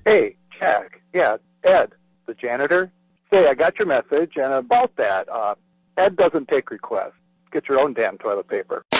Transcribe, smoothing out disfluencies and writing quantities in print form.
Hey, Jack. Yeah, Ed, the janitor. Say, I got your message, and about that, Ed doesn't take requests. Get your own damn toilet paper.